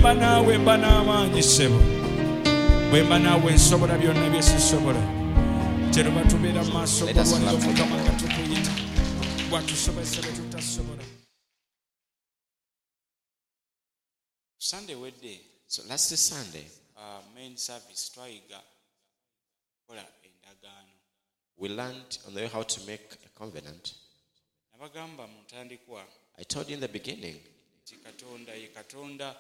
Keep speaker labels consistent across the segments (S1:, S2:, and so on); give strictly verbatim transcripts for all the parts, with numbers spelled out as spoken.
S1: mba naawe mba n'amaanyi ssebo, bwe mba naawe nsobola byonna bye sisobola. Kero batubeera mu maaso g'olwaniro Mukama nga tukuyita bw'atusobozesa bye tutasobola. Sunday wedde,
S2: So last Sunday,
S1: uh, main service twayiga kola endagaano.
S2: we learned on the way how to make a covenant.
S1: Nabagamba mu ntandikwa
S2: I told you in the beginning,
S1: nti Katonda ye Katonda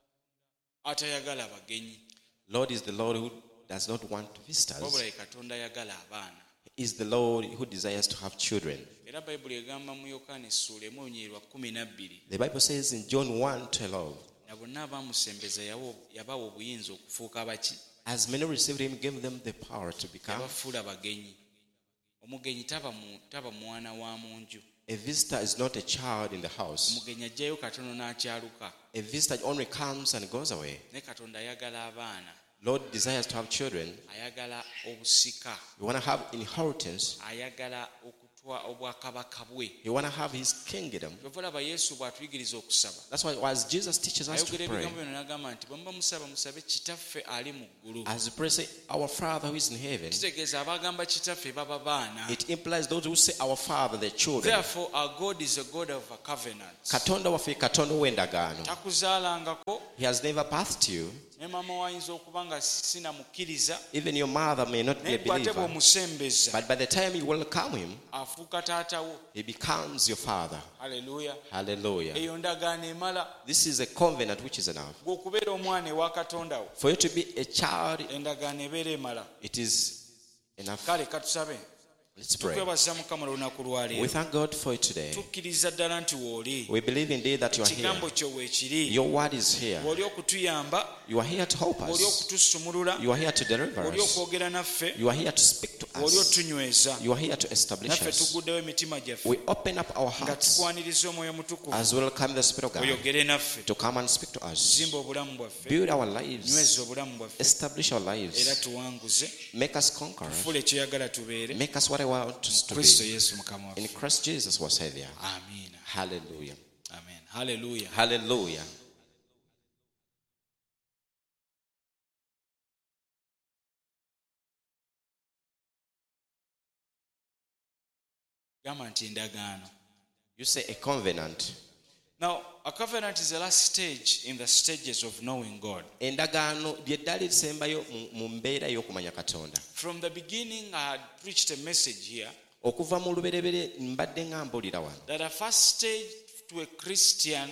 S1: atayagala bagenyi,
S2: Lord is the Lord who does not want
S1: wabula
S2: visitors.
S1: ye Katonda ayagala abaana.
S2: He is the Lord who desires to have children.
S1: Era Bayibuli egamba mu Yokaana essuula emu olunyiriri kumi na bbiri,
S2: The Bible says in John one twelve,
S1: na bonna abaamusembeza yawo- yabawa obuyinza okufuuka abaki,
S2: as many received him, gave them the power to become.
S1: yabafuula bagenyi. Omugenyi taba mu- taba mwana wa mu nju.
S2: A visitor is not a child in the house.
S1: Omugenyi ajjayo katono n'akyaluka.
S2: A visitor only comes and goes away.
S1: Ne Katonda ayagala abaana,
S2: Lord desires to have children.
S1: ayagala obusika,
S2: You want to have inheritance.
S1: ayagala okutwa obwakabaka bwe.
S2: You want to have his kingdom.
S1: Kyova olaba Yesu bw'atuyigiriza okusaba,
S2: That's why as Jesus teaches us to
S1: ayogera
S2: pray,
S1: ebigambo bino n'agamba nti bwe muba musaba musabe kitaffe ali mu ggulu.
S2: as we pray, say, our Father who is in heaven.
S1: Kitegeeza abagamba kitaffe baba baana.
S2: It implies those who say our Father, the children.
S1: Therefore our God is a God of a covenant.
S2: Katonda waffe Katonda w'endagaano.
S1: Takuzaalangako,
S2: He has never birthed you.
S1: ne maama wayinza okuba nga sinamukkiriza,
S2: Even your mother may not be
S1: naye
S2: a
S1: gwe ate
S2: believer.
S1: bw'omusembeza
S2: But by the time you welcome him,
S1: afuuka taata wo.
S2: he becomes your father.
S1: Haleluya.
S2: Hallelujah.
S1: Eyo ndagaano emala
S2: This is a covenant which is enough.
S1: gwe okubeera omwana ewa Katonda wo.
S2: For you to be a child,
S1: Endagaano ebeera emala.
S2: it is enough.
S1: Kale katusabe.
S2: Let's pray.
S1: Tukwebaza Mukama olunaku lwa
S2: We
S1: leero.
S2: thank God for it today.
S1: Tukkiriza ddala nti wooli.
S2: We believe indeed that you are here.
S1: Ekigambo kyo weekiri.
S2: Your word is here.
S1: Oli okutuyamba,
S2: You are here to help
S1: oli
S2: us.
S1: okutusumulula,
S2: You are here to deliver
S1: oli
S2: us.
S1: okwogera naffe,
S2: You are here to speak to
S1: oli
S2: us.
S1: otunyweza.
S2: You are here to establish
S1: Naffe
S2: us.
S1: tuguddewo emitima gyaffe
S2: We open up our
S1: nga
S2: hearts
S1: tukwaniriza Omwoyo Mutukuvu
S2: as well come the Spirit of God
S1: oyogere naffe.
S2: to come and speak to us.
S1: Zimba obulamu bwaffe,
S2: Build our lives.
S1: nyweza obulamu bwaffe,
S2: Establish our
S1: era
S2: lives.
S1: tuwanguze.
S2: Make us conquerors.
S1: Tufuule kyoyagala tubeere.
S2: Make us what I want us to
S1: Kristo
S2: be.
S1: Yesu Mukama
S2: In
S1: waffe.
S2: Christ Jesus was Savior.
S1: Amiina.
S2: Hallelujah.
S1: Amen. Hallelujah.
S2: Hallelujah.
S1: Gamba nti endagaano.
S2: You say a covenant.
S1: Now, a covenant is the last stage in the stages of knowing God.
S2: Endagaano ly'eddaala erisembayo mu- mu mbeera y'okumanya Katonda.
S1: From the beginning, I had preached a message here
S2: Okuva mu luberebere mbadde nga mbuulira wano.
S1: that the first stage to a Christian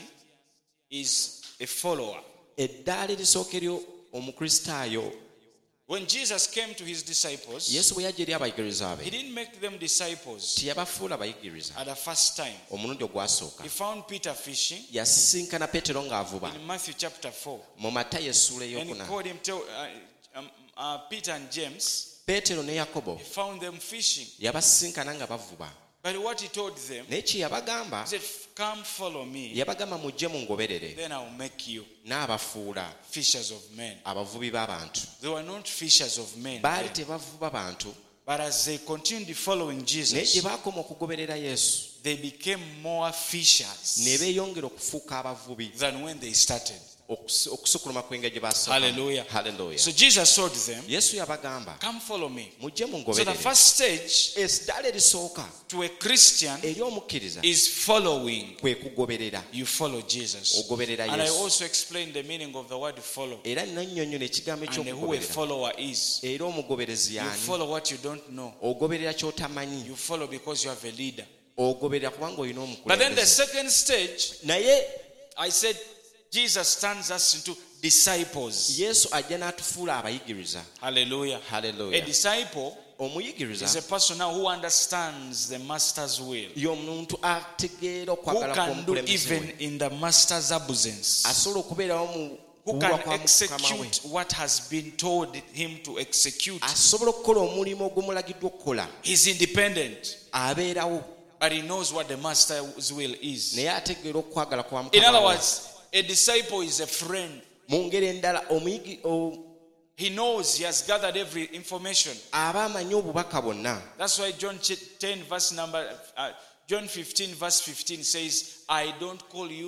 S1: is a follower.
S2: Eddaala erisooka eri omukristaayo,
S1: When Jesus came to his disciples,
S2: Yesu bwe yajja eri abayigiriza
S1: he
S2: be,
S1: didn't make them disciples
S2: teyabafuula bayigiriza.
S1: at the first time.
S2: Omulundi ogwasooka
S1: He found Peter fishing
S2: yasisinkana Peetero ng'avuba
S1: in Matthew chapter four.
S2: mu Matayo essuula
S1: And he
S2: ey'okuna.
S1: called him, to, uh, um, uh, Peter and James.
S2: Peetero ne Yakobo
S1: He found them fishing.
S2: yabasisinkana nga bavuba.
S1: But what he told them,
S2: Naye kye yabagamba,
S1: he said, come follow me,
S2: yabagamba mujje mungoberere,
S1: then I'll make you
S2: n'abafuula
S1: fishers of men.
S2: abavubi b'abantu.
S1: They were not fishers of men
S2: Baali
S1: then.
S2: tebavuba bantu,
S1: But as they continued following
S2: naye
S1: Jesus,
S2: gye baakoma okugoberera Yesu
S1: they became more
S2: ne
S1: fishers
S2: beeyongera okufuuka abavubi
S1: than when they started.
S2: okusi- okusukuluma kw'engeri gye baasookamu.
S1: Hallelujah.
S2: Hallelujah.
S1: So Jesus told them,
S2: Yesu yabagamba
S1: come follow me.
S2: mujje
S1: So the
S2: mungoberere.
S1: first stage
S2: Eddaala erisooka
S1: to a Christian
S2: eri omukkiriza
S1: is following.
S2: kwe kugoberera.
S1: You follow Jesus.
S2: Ogoberera
S1: And I
S2: Yesu.
S1: also explained the meaning of the word follow
S2: Era nannyonnyola ekigambo
S1: and who a
S2: eky'okugoberera.
S1: follower is.
S2: Era omugoberezi
S1: You
S2: y'ani?
S1: follow what you don't know.
S2: Ogoberera ky'otamanyi.
S1: You follow because you have a leader.
S2: Ogoberera kubanga olina
S1: But then the
S2: omukulembeze.
S1: second stage,
S2: Naye
S1: I said, Jesus turns us into disciples.
S2: Yesu ajja n'atufuula abayigiriza.
S1: Hallelujah. A
S2: Hallelujah.
S1: disciple
S2: Omuyigiriza
S1: is a person now who understands the master's will,
S2: y'omuntu ategeera
S1: who
S2: okwagala
S1: can do
S2: kw'omukulembeze
S1: even
S2: we.
S1: in the master's absence,
S2: Asobola okubeerawo mu
S1: who
S2: kuwulwa
S1: can
S2: kwa Mukama we.
S1: execute what has been told him to execute.
S2: Asobola okukola omulimu ogumulagiddwa okukola.
S1: He's independent,
S2: Abeerawo
S1: but he knows what the master's will is.
S2: naye ategeera okwagala kwa
S1: In other
S2: Mukama we.
S1: words, a disciple is a friend.
S2: Mu ngeri endala omuyigi o-
S1: He knows, he has gathered every information.
S2: aba amanyi obubaka bwonna.
S1: That's why John ten verse number uh, John fifteen verse fifteen says, I don't call you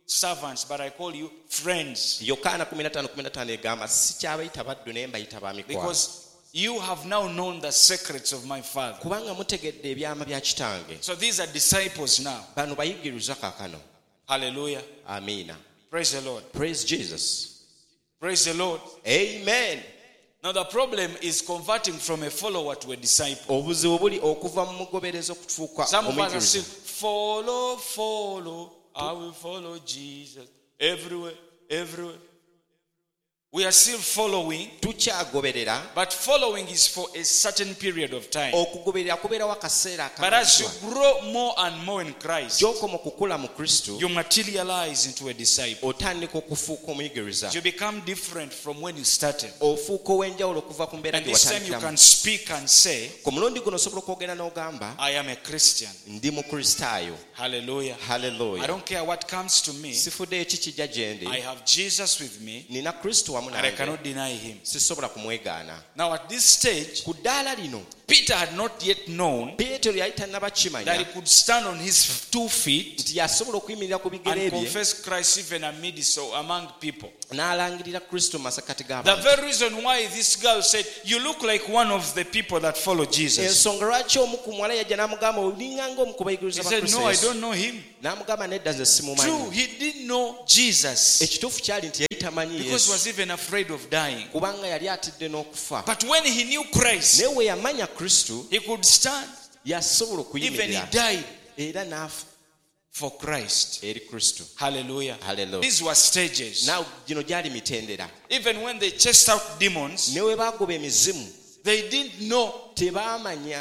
S1: servants, but I call you friends.
S2: Yokaana kumi na ttaano kumi na ttaano egamba sikyabayita baddu naye mbayita ba mikwano.
S1: Because you have now known the secrets of my Father.
S2: Kubanga mutegedde ebyama bya kitange.
S1: So these are disciples now.
S2: Bano bayigiriza kaakano.
S1: Hallelujah.
S2: Amiina.
S1: Praise the Lord.
S2: Praise Jesus.
S1: Praise the Lord.
S2: Amen.
S1: Now the problem is converting from a follower to a disciple.
S2: Obuzibu buli okuva mu mugobereza okufuuka
S1: Some of us are
S2: omuyigiriza.
S1: saying, follow, follow, I will follow Jesus. Everywhere, everywhere. We are still following,
S2: Tukyagoberera.
S1: but following is for a certain period of time.
S2: Okugoberera kubeerawo akaseera
S1: But as you
S2: akamaziwa.
S1: grow more and more in Christ,
S2: Gy'okoma okukula mu Kristo,
S1: you materialize into a disciple.
S2: otandika okufuuka omuyigiriza.
S1: You become different from when you started.
S2: Ofuuka ow'enjawulo okuva ku mbeera
S1: And
S2: gye
S1: this time you
S2: watandikiramu.
S1: can speak and say,
S2: Ku mulundi guno osobola okwogera n'ogamba
S1: I am a Christian.
S2: ndi mukristaayo.
S1: Hallelujah. I
S2: Haleluya.
S1: don't care what comes to me.
S2: Sifuddeyo ki kijja gye ndi.
S1: I have Jesus with me,
S2: Nina Kristo wamu
S1: and I
S2: nange.
S1: cannot deny him.
S2: Sisobola kumwegaana.
S1: Now at this stage,
S2: Ku ddaala lino
S1: Peter had not yet known
S2: Peetero yali tannaba
S1: that he
S2: kimanya
S1: could stand on his two feet
S2: nti yasobola okuyimirira ku bigere
S1: and
S2: bye
S1: confess Christ even amidst or among people.
S2: n'alangirira Kristo mu masakati
S1: The
S2: g'abantu.
S1: very reason why this girl said, you look like one of the people that follow Jesus.
S2: Ensonga lwaki omu ku muwala yajja n'amugamba olinganga omu ku
S1: He
S2: bayigiriza ba
S1: said,
S2: Kristo
S1: no, I
S2: Yesu.
S1: don't know him.
S2: N'amugamba nedda nze simumanyi.
S1: True, he didn't know Jesus
S2: Ekituufu kyali nti yali tamanyi
S1: because he
S2: Yesu
S1: was even afraid of dying.
S2: kubanga yali atidde n'okufa.
S1: But when he knew Christ,
S2: Naye we yamanya Kristo
S1: he could stand.
S2: yasobola
S1: Even he
S2: okuyimirira
S1: died
S2: era n'afa
S1: for Christ.
S2: eri Kristo.
S1: Hallelujah.
S2: Hallelujah.
S1: These were stages.
S2: Naawe gino gyali mitendera.
S1: Even when they chased out demons,
S2: Ne we baagoba emizimu
S1: they didn't know
S2: tebaamanya.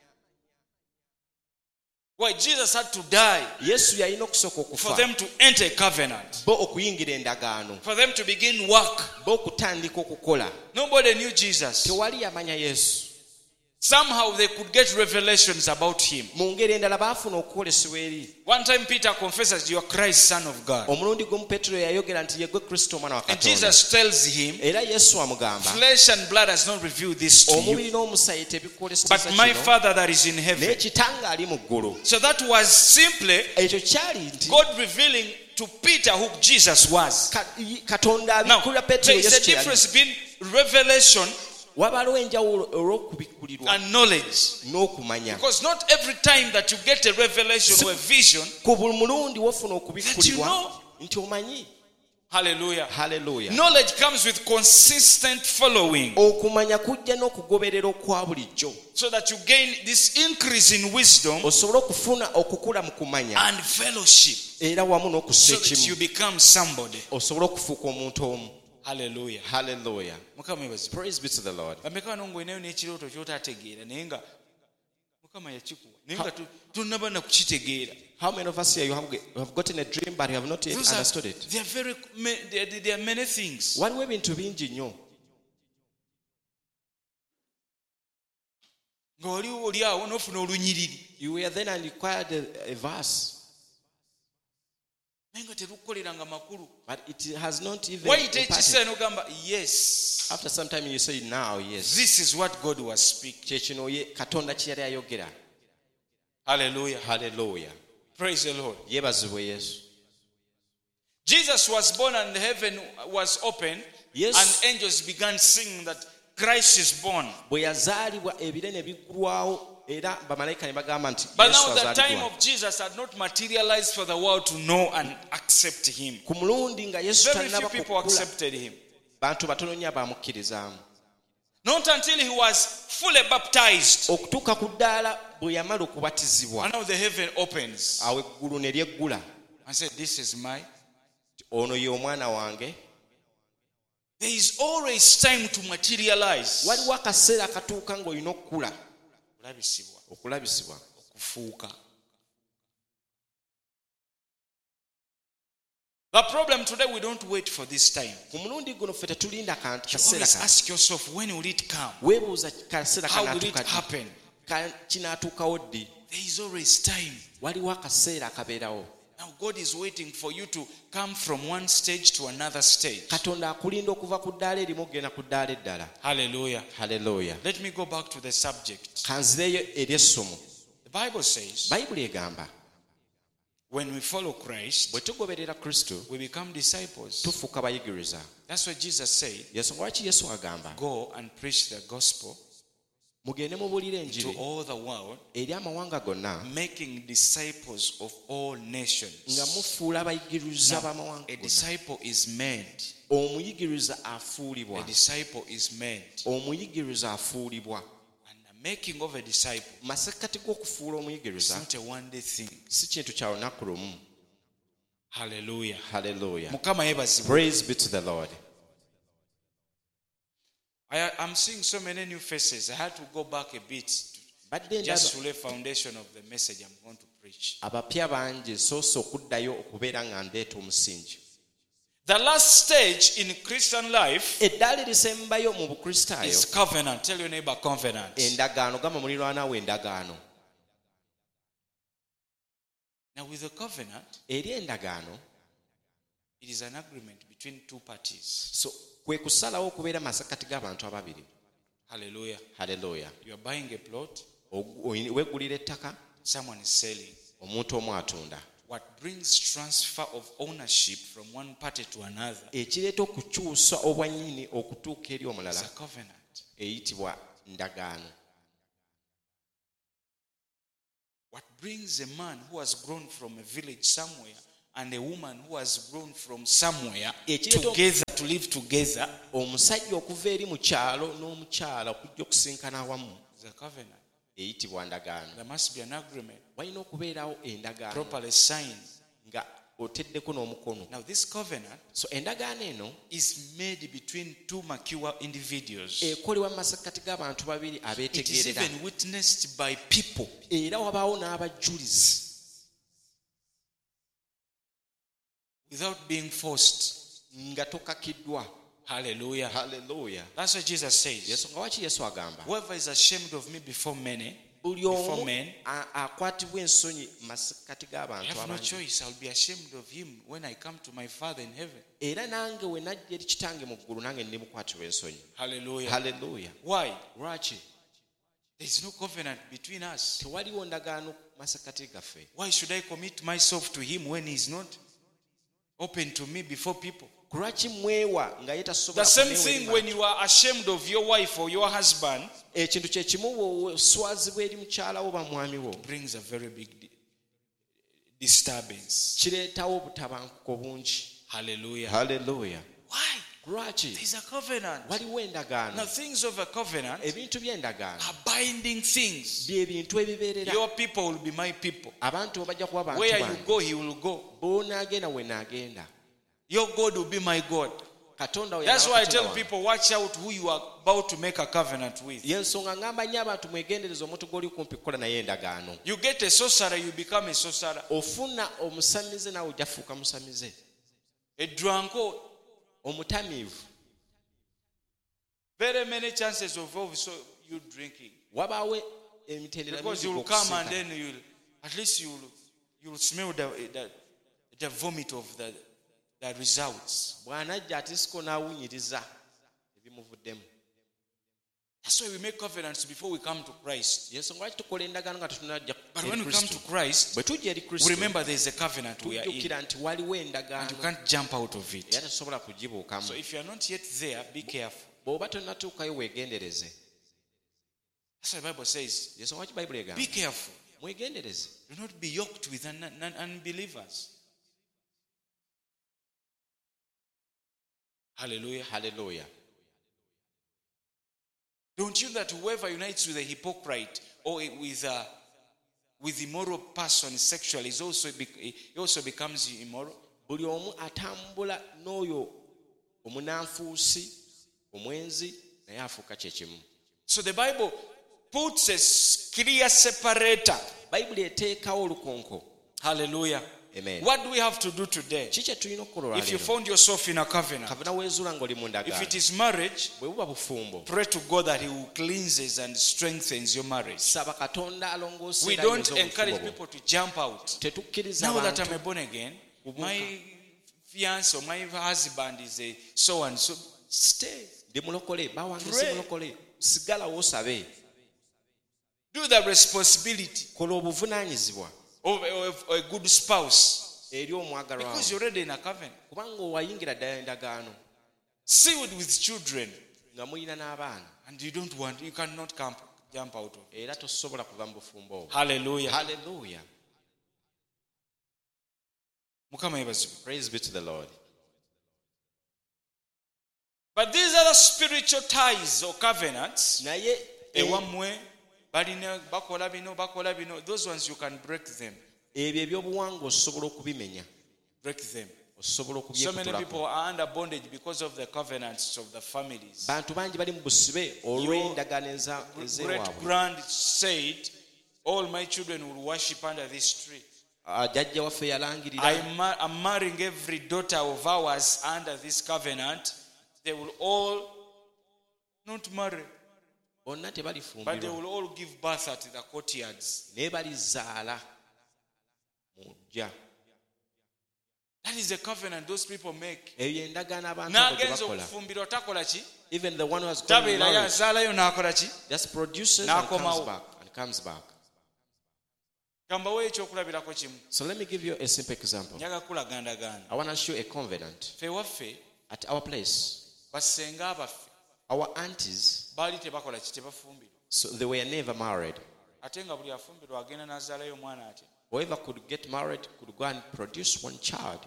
S1: why Jesus had to die
S2: Yesu yalina okusooka
S1: for
S2: okufa
S1: them to enter a covenant,
S2: bo okuyingira endagaano,
S1: for them to begin work.
S2: bo okutandika okukola.
S1: Nobody knew Jesus.
S2: Tewali yamanya Yesu.
S1: Somehow they could get revelations about him.
S2: Mu ngeri endala baafuna okukolesebwa eri.
S1: One time Peter confesses, you are Christ, Son of God.
S2: Omulundi gumu Peetero yayogera nti ye gwe Kristo omwana wa
S1: And
S2: Katonda.
S1: Jesus tells him,
S2: Era Yesu amugamba
S1: flesh and blood has not revealed this to you,
S2: omubiri n'omusaayi tebikwoleseza
S1: but my
S2: kino,
S1: Father that is in
S2: naye
S1: heaven.
S2: Kitange ali mu ggulu.
S1: So that was simply
S2: Ekyo kyali nti
S1: God revealing to Peter who Jesus was.
S2: Ka- Katonda
S1: Now,
S2: abikkulira
S1: there
S2: Peetero
S1: is
S2: Yesu
S1: a
S2: kye yali.
S1: difference between revelation
S2: Wabaliwo enjawulo olw'okubikkulirwa
S1: and knowledge.
S2: n'okumanya.
S1: Because not every time that you get a revelation or a vision,
S2: Ku buli mulundi wofuna
S1: that you
S2: okubikkulirwa
S1: know.
S2: nti omanyi.
S1: Hallelujah.
S2: Haleluya.
S1: Knowledge comes with consistent following,
S2: Okumanya kujja n'okugoberera okwa bulijjo.
S1: so that you gain this increase in wisdom
S2: Osobole okufuna okukula mu kumanya
S1: and fellowship,
S2: era wamu n'okussa
S1: so that you
S2: ekimu.
S1: become somebody.
S2: Osobole okufuuka omuntu omu.
S1: Hallelujah.
S2: Haleluya.
S1: Mukama yebazi.
S2: Praise be to the Lord.
S1: Bameka wano ng'oyinayo n'ekirooto ky'otaategeera naye nga Mukama yakikuwa naye nga tu- tonnaba na kukitegeera.
S2: How many of us here you have, have gotten a dream but you have not yet
S1: Those are-
S2: understood it?
S1: There are very ma- there, there are many things.
S2: Waliwo ebintu bingi nnyo.
S1: Nga oli oli awo n'ofuna olunyiriri
S2: You were then and required a, a verse,
S1: naye nga terukukoleranga makulu.
S2: but it has not even
S1: Wayita
S2: imparted.
S1: ekiseera n'ogamba yes,
S2: After some time you say now, yes.
S1: this is what God was speaking.
S2: Kyekino ye Katonda kye yali ayogera.
S1: Hallelujah.
S2: Haleluya.
S1: Praise the Lord.
S2: Yeebazibwe Yesu.
S1: Jesus was born and heaven was open,
S2: Yes.
S1: and angels began singing that Christ is born.
S2: Bwe yazaalibwa ebire ne biggulwawo era bamalayika ne bagamba nti
S1: But
S2: Yesu
S1: now the time
S2: azaalibwa.
S1: of Jesus had not materialized for the world to know and accept him.
S2: Ku mulundi nga Yesu
S1: Very few
S2: tannaba
S1: people
S2: kukula,
S1: accepted him.
S2: bantu batono nnyo abaamukkirizamu.
S1: Not until he was fully baptized.
S2: Okutuuka ku ddaala bwe yamala okubatizibwa,
S1: And now the heaven opens.
S2: awo eggulu ne lyeggula.
S1: I said, this is my.
S2: Ono ye omwana wange.
S1: There is always time to materialize.
S2: Waliwo akaseera akatuuka ng'olina okukula,
S1: Okulabisibwa,
S2: okulabisibwa.
S1: okufuuka. The problem today, we don't wait for this time.
S2: Ku mulundi guno ffe tetulinda kantu
S1: You
S2: kaseera
S1: always
S2: kano.
S1: ask yourself, when will it come?
S2: Weebuuza kaseera
S1: How will it
S2: kanaatuuka ddi?
S1: happen?
S2: Ka- kinaatuukawo ddi?
S1: There is always time.
S2: Waliwo akaseera akabeerawo.
S1: Now God is waiting for you to come from one stage to another stage.
S2: Katonda akulinda okuva ku ddaala erimu okugenda ku ddaala eddala.
S1: Hallelujah.
S2: Haleluya.
S1: Let me go back to the subject.
S2: Kanzireyo eri essomo.
S1: The Bible says,
S2: Bayibuli egamba
S1: When we follow Christ,
S2: bwe tugoberera Kristo
S1: we become disciples.
S2: tufuuka bayigiriza.
S1: That's what Jesus said.
S2: Yesu lwaki Yesu agamba
S1: Go and preach the gospel
S2: mugende mubuulire
S1: to
S2: enjiri
S1: all the world,
S2: eri amawanga gonna
S1: making disciples of all nations.
S2: nga mufuula abayigiriza b'amawanga
S1: A
S2: gonna.
S1: disciple is made.
S2: Omuyigiriza afuulibwa.
S1: A disciple is made.
S2: Omuyigiriza afuulibwa.
S1: And the making of a disciple
S2: Mu masekkati g'okufuula
S1: is
S2: omuyigiriza
S1: not a one-day thing.
S2: si kintu kya lunaku lumu.
S1: Hallelujah.
S2: Hallelujah.
S1: Mukama yebazibwe.
S2: Praise be to the Lord.
S1: I am seeing so many new faces. I had to go back a bit to,
S2: Badde
S1: just
S2: ndaba
S1: to lay foundation of the message I'm going to preach.
S2: abapya bangi soose okuddayo okubeera nga ndeeta omusingi.
S1: The last stage in Christian life
S2: Eddaala erisembayo mu bukristaayo
S1: is covenant. Tell your neighbor covenant.
S2: endagaano. Gamba muliraanwa we endagaano.
S1: Now with the covenant,
S2: Eri endagaano
S1: it is an agreement between two parties.
S2: so kwe kusalawo okubeera masekkati g'abantu ababiri.
S1: Hallelujah.
S2: Haleluya.
S1: You are buying a plot,
S2: Weegulira ettaka,
S1: someone is selling.
S2: omuntu omu atunda.
S1: What brings transfer of ownership from one party to another
S2: Ekireeta okukyusa obwannyini okutuuka eri
S1: is
S2: omulala
S1: a covenant.
S2: eyitibwa ndagaano.
S1: What brings a man who has grown from a village somewhere and a woman who has grown from somewhere
S2: Ekireeta
S1: together to live together
S2: omusajja okuva eri mu kyalo n'omukyala okujja okusinkana awamu
S1: is a covenant.
S2: eyitibwa ndagaano.
S1: There must be an agreement
S2: walina okubeerawo endagaano
S1: properly signed.
S2: nga oteddeko n'omukono.
S1: Now this covenant
S2: So endagaano eno
S1: is made between two mature individuals.
S2: ekolebwa mu masekkati g'abantu babiri
S1: It is
S2: abeetegeerera,
S1: even witnessed by people.
S2: era wabaawo n'abajulizi
S1: Without being forced.
S2: nga tokakiddwa.
S1: Hallelujah.
S2: Haleluya.
S1: That's what Jesus says.
S2: Yesu nga waki Yesu agamba
S1: Whoever is ashamed of me before many,
S2: buli
S1: before
S2: omu
S1: men,
S2: a- akwatibwa ensonyi mu masekkati
S1: I
S2: g'abantu
S1: have no
S2: abangi.
S1: choice. I'll be ashamed of him when I come to my Father in heaven.
S2: Era nange we najja eri kitange mu ggulu nange ndimukwatibwa ensonyi.
S1: Hallelujah.
S2: Haleluya.
S1: Why?
S2: Lwaki?
S1: There is no covenant between us.
S2: Tewaliwo ndagaano mu masekkati gaffe.
S1: Why should I commit myself to him when he's not open to me before people?
S2: Lwaki mwewa nga ye
S1: The
S2: tasobola
S1: same
S2: kuneewa
S1: thing
S2: eri
S1: when
S2: bantu?
S1: you are ashamed of your wife or your husband
S2: Ekintu kye kimu bw'oswazibwa eri mukyala wo ba mwami wo
S1: brings a very big di- disturbance.
S2: kireetawo obutabanguko bungi.
S1: Hallelujah.
S2: Haleluya.
S1: Why?
S2: Lwaki?
S1: There's a covenant.
S2: Waliwo endagaano.
S1: Now things of a covenant
S2: Ebintu by'endagaano
S1: are binding things.
S2: bye bintu ebibeerera.
S1: Your people will be my people.
S2: Abantu bo bajja kuba bantu
S1: Where you
S2: bange.
S1: go, he will go.
S2: Bw'onaagenda we naagenda.
S1: Your God will be my God.
S2: Katonda we
S1: That's
S2: y'aba
S1: why I
S2: Katonda
S1: tell
S2: wange.
S1: people, watch out who you are about to make a covenant with.
S2: Y'ensonga ngamba nnyo abantu mwegendereze omuntu gw'oli kumpi kukola naye endagaano.
S1: You get a sorcerer, you become a sorcerer.
S2: Ofuna omusamize nawe ojja fuuka musamize.
S1: A drunkard,
S2: Omutamiivu.
S1: very many chances of also you drinking.
S2: Wabaawo emitendera
S1: Because
S2: mingi
S1: you will come and
S2: okusinga.
S1: then you'll, at least you'll, you'll smell the, the, the vomit of the, the results.
S2: Bw'anajja atisiko n'awunyiriza ebimuvuddemu.
S1: That's why we make covenants before we come to Christ.
S2: Y'ensonga lwaki tukola endagaano nga tetunajja
S1: But
S2: eri
S1: when we come
S2: Kristo.
S1: to Christ,
S2: Bwe tujja eri
S1: we
S2: Kristo
S1: remember there is a covenant we are in.
S2: tujjukira nti waliwo
S1: And you
S2: endagaano
S1: can't jump out of it.
S2: era tosobola kugibuukamu.
S1: So if you are not yet there, be careful.
S2: Bw'oba tonnatuukayo weegendereze.
S1: That's what the Bible says.
S2: Y'ensonga lwaki Bayibuli egamba
S1: Be careful.
S2: mwegendereze.
S1: Do not be yoked with un- un- unbelievers. Hallelujah.
S2: Haleluya.
S1: Don't you know that whoever unites with a hypocrite or with a with immoral person sexually is also be, he also becomes immoral?
S2: Buli omu atambula n'oyo omunanfuusi omwenzi naye afuuka kye kimu.
S1: So the Bible puts a s- clear separator.
S2: Bayibuli eteekawo olukonko.
S1: Hallelujah.
S2: Amen.
S1: What do we have to do today?
S2: Ki kye tulina okukola
S1: If you
S2: olwaleero?
S1: found yourself in a covenant,
S2: Kavuna weezuula ng'oli mu
S1: if
S2: ndagaano.
S1: it is marriage,
S2: Bwe buba bufumbo.
S1: pray to God that He will cleanses and strengthens your marriage.
S2: Saba Katonda alongoosa
S1: We
S2: era
S1: don't
S2: ayonze
S1: encourage
S2: obufumbo bwo.
S1: people to jump out.
S2: Tetukkiriza
S1: Now that I'm
S2: bantu
S1: a born again, my fiance or my husband is a so and so. Stay.
S2: ndi mulokole bawange si
S1: Pray.
S2: mulokole sigalawo osabe.
S1: Do the responsibility
S2: Kola obuvunaanyizibwa.
S1: of, of a good spouse,
S2: eri omwagalwa
S1: because you're already in a covenant,
S2: kubanga owayingira ddala endagaano
S1: sealed with children,
S2: nga muyina n'abaana
S1: and you don't want, you cannot camp, jump out of it.
S2: era tosobola kuva mu bufumbo obwo.
S1: Hallelujah.
S2: Hallelujah.
S1: Mukama yebazibwe.
S2: Praise be to the Lord.
S1: But these other spiritual ties or covenants,
S2: naye
S1: ewammwe balina bakola bino bakola bino, those ones you can break them.
S2: ebyo ebyobuwangwa osobola okubimenya,
S1: Break them.
S2: osobola
S1: So many
S2: okubyekutulako.
S1: people are under bondage because of the covenants of the families.
S2: bantu bangi bali mu busibe olw'endagaano eza-
S1: Great
S2: ez'ewaabwe.
S1: grand said, all my children will worship under this tree.
S2: Ah, jjajja waffe yalangirira
S1: I'm, ma- I'm marrying every daughter of ours under this covenant. They will all not marry,
S2: bonna
S1: but they
S2: tebalifumbirwa
S1: will all give birth at the courtyards.
S2: naye balizaala mu ggya.
S1: That is the covenant those people make.
S2: eyo endagaano abantu abo gye
S1: N'agenza
S2: bakola.
S1: okufumbirwa takola ki?
S2: Even the one who has gotten
S1: Tabeerayo
S2: married
S1: azaalayo n'akola ki?
S2: just produces and
S1: N'akomawo.
S2: comes back and comes back.
S1: Kambawo ekyokulabirako kimu.
S2: So let me give you a simple example.
S1: Njaga kulagandaganda.
S2: I want to show a covenant.
S1: Ffe waffe
S2: At our place,
S1: basenga abaffe
S2: our aunties,
S1: baali tebakola ki? Tebafumbirwa.
S2: so they were never married.
S1: Ate nga buli afumbirwa agenda n'azaalayo omwana atya.
S2: Whoever could get married could go and produce one child.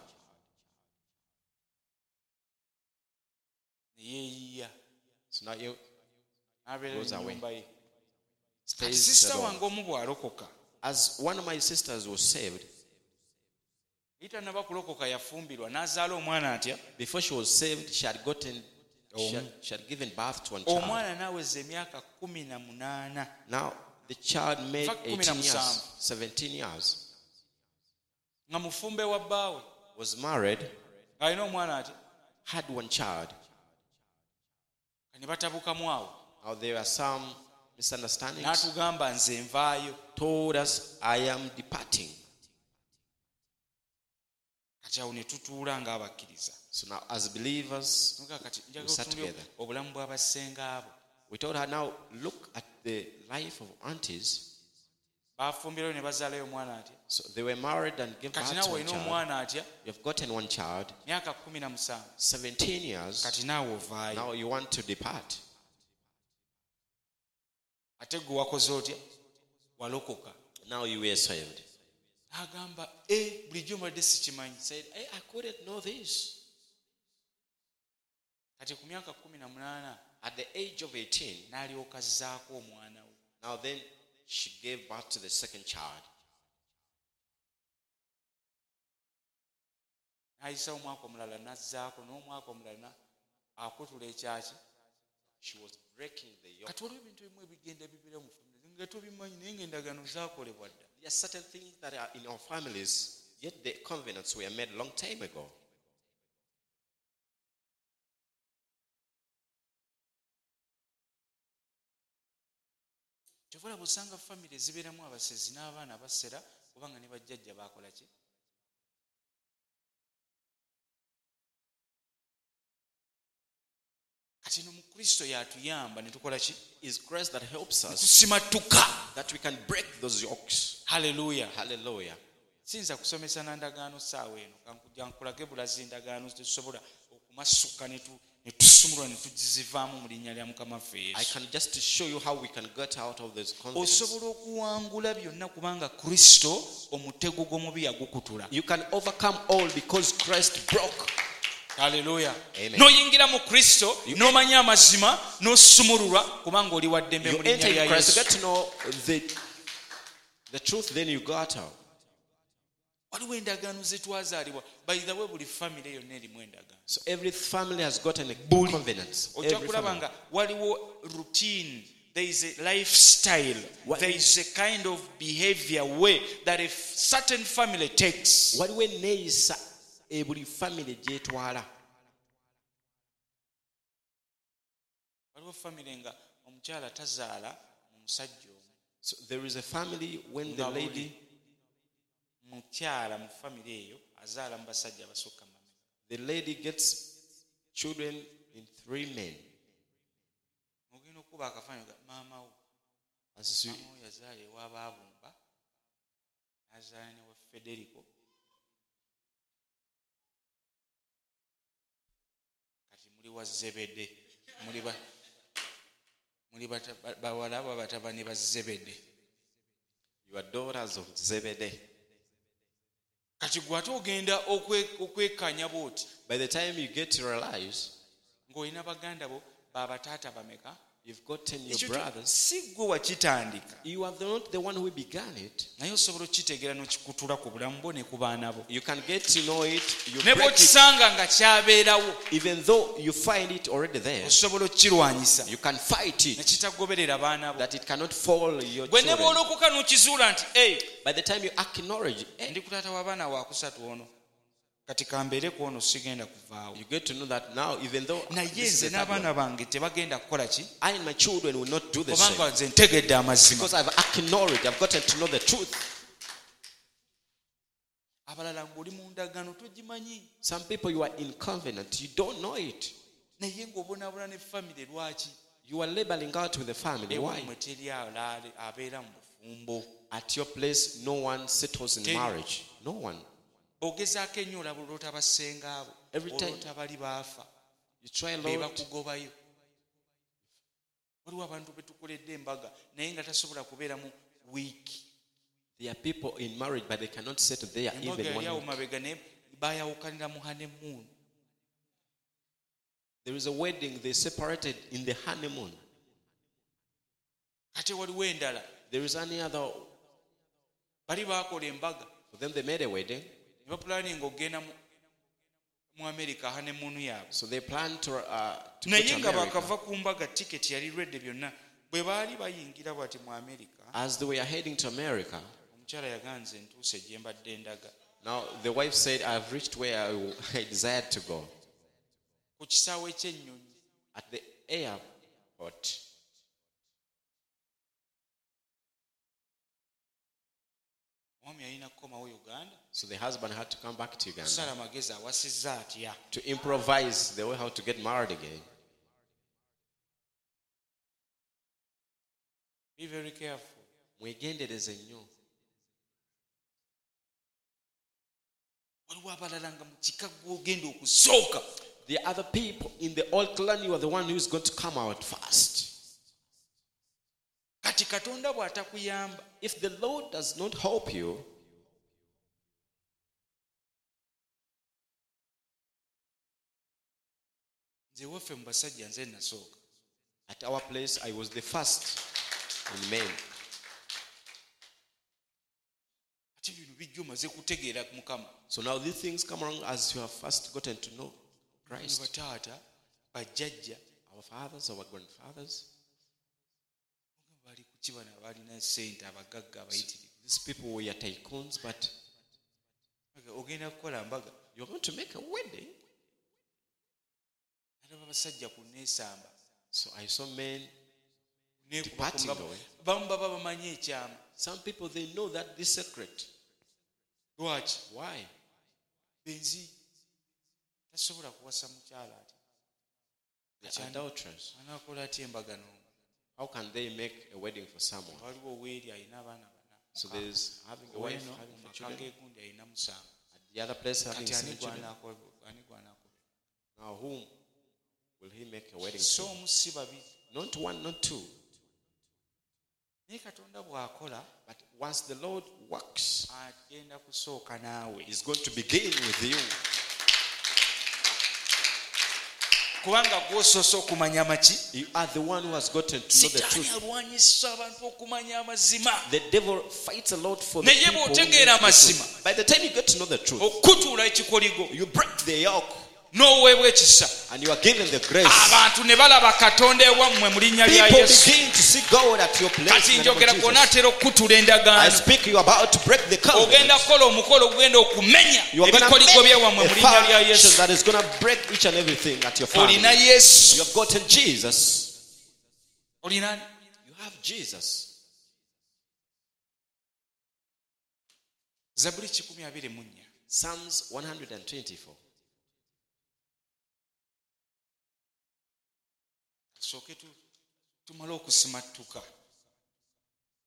S1: Ne yeeyiya.
S2: So now you
S1: N'abeera
S2: Goes
S1: mu
S2: away.
S1: nnyumba ye.
S2: stays
S1: Sisita
S2: alone.
S1: wange omu bw'alokoka.
S2: As one of my sisters was saved,
S1: Itannaba kulokoka yafumbirwa n'azaala omwana atya.
S2: before she was saved, she had gotten, she had, she had given birth to one child.
S1: Omwana n'aweza emyaka kumi na munaana.
S2: Now the child made
S1: In fact, kumi na
S2: eighteen years,
S1: musanvu.
S2: seventeen years,
S1: Nga mufumbe wa bbaawe.
S2: was married,
S1: Ng'alina omwana atya.
S2: had one child.
S1: Ne batabukamu awo.
S2: Now there are some misunderstandings.
S1: N'atugamba nze nvaayo.
S2: Told us, I am departing.
S1: Kati awo ne tutuula ng'abakkiriza.
S2: So now as believers,
S1: Nga kati njagala
S2: We sat
S1: otunuulire
S2: together.
S1: obulamu bw'abasenga abo.
S2: we told her, now look at the life of aunties.
S1: Baafumbirayo ne bazaalayo omwana atya.
S2: So they were married and gave birth
S1: Kati
S2: to
S1: naawe
S2: one
S1: olina
S2: child.
S1: omwana atya.
S2: You've gotten one child,
S1: Myaka kumi na musanvu.
S2: seventeen years.
S1: Kati naawe ovaayo.
S2: Now you want to depart.
S1: Ate gwe wakoze otya. Walokoka.
S2: Now you were saved.
S1: N'agamba e bulijjo mbadde sikimanyi.
S2: Said, hey, I couldn't know this.
S1: Kati ku myaka kumi na munaana
S2: At the age of eighteen,
S1: n'alyoka azzaako omwana we.
S2: now then she gave birth to the second child.
S1: N'ayisa omwaka omulala n'azzaako n'omwaka omulala akutula ekyaki.
S2: She was breaking the yoke.
S1: Kati waliwo ebintu ebimu ebigenda bibeera mu famire nga tobimanyi naye ng'endagaano zaakolebwa dda.
S2: There are certain things that are in our families, yet the covenants were made a long time ago.
S1: Kyova olaba osanga famire ezibeeramu abasezi n'abaana abasera kubanga ne bajjajja baakola ki? Kati no mu Kristo y'atuyamba ne tukola ki?
S2: It's grace that helps us
S1: Tusimatuka.
S2: that we can break those yokes.
S1: Hallelujah.
S2: Hallelujah.
S1: Siyinza kusomesa na ndagaano ssaawa eno kankujja nkulage bulazi endagaano tetusobola okumasuka ne tu- ne tusumulwa ne tugizivaamu mu linnya lya Mukama waffe
S2: I
S1: Yesu.
S2: can just to show you how we can get out of this covenants.
S1: Osobola okuwangula byonna kubanga Kristo omutego gw'omubi yagukutula.
S2: You can overcome all because Christ broke.
S1: Haleluya.
S2: Amen.
S1: N'oyingira mu Kristo n'omanya amazima n'osumululwa kubanga oli wa ddembe
S2: You
S1: mu linnya
S2: enter
S1: lya
S2: in Christ, you
S1: Yesu.
S2: get to know the, the truth, then you got out.
S1: Waliwo endagaano ze twazaalibwa. By the way, buli famire yonna erimu endagaano.
S2: So every family has gotten a covenant.
S1: Ojja
S2: Every
S1: kulaba
S2: family.
S1: nga waliwo routine. There is a lifestyle.
S2: What-
S1: There is a kind of behavior way that a certain family takes.
S2: Waliwo enneeyisa e buli family gyetwala.
S1: Waliwo famire nga omukyala tazaala mu musajja omu.
S2: So there is a family when the
S1: Nga buli
S2: lady,
S1: mukyala mu famire eyo azaala mu basajja abasukka mu bana.
S2: the lady gets children in three men.
S1: Ogenda okuba akafaananyi ga maama wo.
S2: As you,
S1: Maama wo yazaala ewa baabumba. azaala ne wa Federico kati muli wa Zebede muli ba muli bawala abo batabani ba Zebede.
S2: You are daughters of Zebedee.
S1: Kati gwate ogenda okwekanya bwoti.
S2: By the time you get to realize
S1: ng'olina baganda bo baba taata bameka,
S2: you've gotten your brothers.
S1: Si gwe wakitandika.
S2: You are not the one who began it.
S1: Naye osobola okitegeera n'okikutula ku bulamu bwo ne ku baana bo.
S2: You can get to know it. You
S1: ne
S2: break it.
S1: bw'okisanga nga kyabeerawo.
S2: Even though you find it already there.
S1: Osobola okukirwanyisa.
S2: You can fight it.
S1: Ne kitagoberera baana bo.
S2: That it cannot fall your
S1: gwe ne
S2: children.
S1: bw'olokoka n'okizuula nti hey.
S2: By the time you acknowledge, hey,
S1: ndi ku taata w'abaana wa kusatu ono. Kati kambeere ku ono sigenda kuvaawo.
S2: You get to know that now, even though
S1: naye nze n'abaana bange tebagenda kukola ki?
S2: I and my children will not do the same.
S1: Kubanga nze ntegedde amazima.
S2: Because I've acknowledged, I've gotten to know the truth.
S1: Abalala ng'oli mu ndagaano togimanyi.
S2: Some people you are in covenant, you don't know it.
S1: Naye ng'obonaabona ne family lwaki?
S2: You are labeling out with the family. Why?
S1: Ewammwe teri abeera mu bufumbo.
S2: At your place, no one settles in
S1: Teri.
S2: marriage. No one.
S1: Ogezaako ennyo olaba olwota basenga abo.
S2: Every time
S1: olwota bali baafa.
S2: you try,
S1: be
S2: Lord,
S1: bakugobayo. Waliwo abantu be tukoledde embaga naye nga tasobola kubeera mu wiiki.
S2: there are people in marriage, but they cannot settle there
S1: Embaga
S2: even
S1: yali awo
S2: one week.
S1: mabega naye baayawukanira mu honeymoon.
S2: There is a wedding, they separated in the honeymoon.
S1: Kati waliwo endala.
S2: There is any other.
S1: Bali baakola embaga.
S2: For them, they made a wedding.
S1: Ne bapulaninga ogenda mu mu America honeymoon yaabwe.
S2: So they plan to, uh, to go
S1: naye
S2: to
S1: nga
S2: America.
S1: bakava ku mbaga tiketi yali redde byonna bwe baali bayingira bwati mu America.
S2: As they were heading to America,
S1: Omukyala yaganze ntuuse gye mbadde ndaga.
S2: now the wife said, I've reached where I, I desired to go.
S1: Ku kisaawe ky'ennyonyi.
S2: At the airport.
S1: Omwami yalina kukomawo Uganda.
S2: So the husband had to come back to Uganda
S1: Sala magezi awasizza atya.
S2: to improvise the way how to get married again.
S1: Be very careful.
S2: Mwegendereze nnyo.
S1: Waliwo abalala nga mu kika gw'ogenda okusooka.
S2: The other people in the old clan, you are the one who is going to come out first.
S1: Kati Katonda bw'atakuyamba.
S2: If the Lord does not help you,
S1: Nze waffe mu basajja nze nasooka.
S2: at our place, I was the first in men.
S1: Ate bino bijja omaze kutegeera Mukama.
S2: So now these things come along as you have first gotten to know Christ.
S1: Bataata, bajjajja,
S2: Our fathers, our grandfathers,
S1: bali ku kibana balina ssente abagagga abayitirivu.
S2: these people were tycoons, but
S1: Ogenda kukola mbaga.
S2: you're going to make a wedding.
S1: Alaba abasajja ku neesamba.
S2: So I saw men
S1: Neekuba
S2: departing
S1: ku ngabo.
S2: away.
S1: Bamu baba bamanyi ekyama.
S2: Some people, they know that this secret.
S1: Lwaki?
S2: Why?
S1: Benzi tasobola kuwasa mukyala ati.
S2: The adulterers.
S1: Anaakola atya embaga no?
S2: How can they make a wedding for someone?
S1: Waliwo oweeri alina abaana bana.
S2: So there's having a wife,
S1: Ow'eno
S2: having
S1: mu
S2: a
S1: maka
S2: children.
S1: g'egundi alina musanvu.
S2: At the other place, having
S1: Kati ani
S2: seven children.
S1: gw'anaakola- ani gw'anaakola?
S2: Now, whom will he make a wedding
S1: So
S2: to?
S1: omu si babiri.
S2: Not one, not two.
S1: Naye Katonda bw'akola
S2: But once the Lord works,
S1: agenda kusooka naawe.
S2: He's going to begin with you.
S1: Kubanga gw'osoose okumanya maki?
S2: You are the one who has gotten to know the
S1: Sitaani
S2: truth.
S1: alwanyisa abantu okumanya amazima.
S2: The devil fights a lot for the
S1: Naye
S2: people who
S1: bw'otegeera
S2: know the
S1: amazima.
S2: truth. By the time you get to know the truth,
S1: Okutuula ekikoligo
S2: you break the yoke
S1: n'oweebwa ekisa.
S2: and you are given the grace.
S1: Abantu ne balaba Katonda ewammwe mu linnya lya
S2: People
S1: Yesu.
S2: begin to see God at your place.
S1: Kati
S2: in the name
S1: njogera
S2: of
S1: gwonna
S2: Jesus.
S1: atera okukutula
S2: I
S1: endagaano.
S2: speak, you are about to break the covenant.
S1: Ogenda kukola omukolo ogenda okumenya
S2: You are going to
S1: ebikoligo
S2: make
S1: byewammwe mu
S2: a
S1: linnya lya
S2: foundation
S1: Yesu.
S2: that is going to break each and everything at your family.
S1: Olina Yesu.
S2: You have gotten Jesus.
S1: Olina ani?
S2: You have Jesus.
S1: Zaburi kikumi abiri mu nnya.
S2: Psalms one hundred twenty-four.
S1: Tusooke tu- tumale okusimattuka.